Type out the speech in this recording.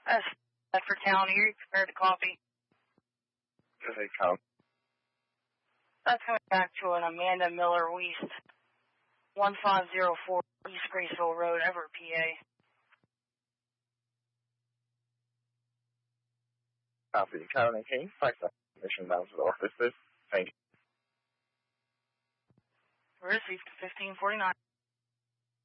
That's for town here. You prepared the coffee. They come. That's coming back to an Amanda Miller Weist, 1504 East Graceville Road, Everett, PA. Copy. Carolyn King, fax that information down to the office, please. Thank you. Received 1549.